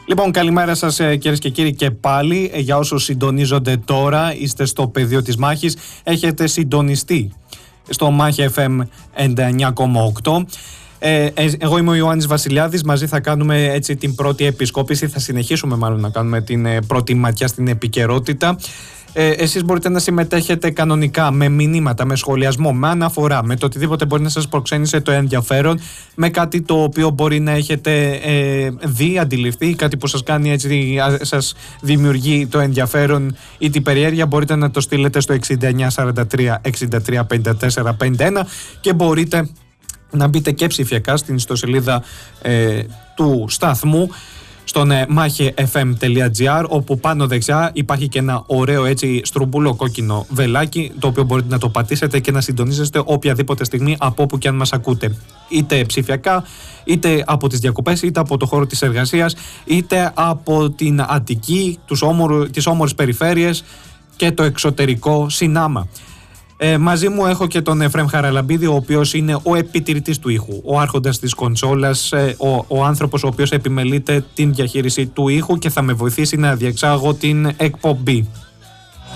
Λοιπόν, καλημέρα σας κυρίες και κύριοι και πάλι. Για όσους συντονίζονται τώρα, είστε στο πεδίο της μάχης, έχετε συντονιστεί στο Μάχη FM 99,8. Εγώ είμαι ο Ιωάννης Βασιλιάδης, μαζί θα κάνουμε έτσι την πρώτη επισκόπηση, θα συνεχίσουμε μάλλον να κάνουμε την πρώτη ματιά στην επικαιρότητα. Εσείς μπορείτε να συμμετέχετε κανονικά με μηνύματα, με σχολιασμό, με αναφορά, με το οτιδήποτε μπορεί να σας προξένησε το ενδιαφέρον, με κάτι το οποίο μπορεί να έχετε δει, αντιληφθεί, κάτι που σας κάνει έτσι, σας δημιουργεί το ενδιαφέρον ή την περιέργεια. Μπορείτε να το στείλετε στο 6943 63 54 51 και μπορείτε να μπείτε και ψηφιακά στην ιστοσελίδα του σταθμού, στον machifm.gr, όπου πάνω δεξιά υπάρχει και ένα ωραίο έτσι στρουμπούλο κόκκινο βελάκι, το οποίο μπορείτε να το πατήσετε και να συντονίζεστε οποιαδήποτε στιγμή από όπου και αν μας ακούτε, είτε ψηφιακά, είτε από τις διακοπές, είτε από το χώρο της εργασίας, είτε από την Αττική, τις όμορες περιφέρειες και το εξωτερικό συνάμα. Μαζί μου έχω και τον Εφραίμ Χαραλαμπίδη, ο οποίος είναι ο επιτηρητής του ήχου, ο άρχοντας της κονσόλας, ο άνθρωπος ο οποίος επιμελείται την διαχείριση του ήχου και θα με βοηθήσει να διεξάγω την εκπομπή.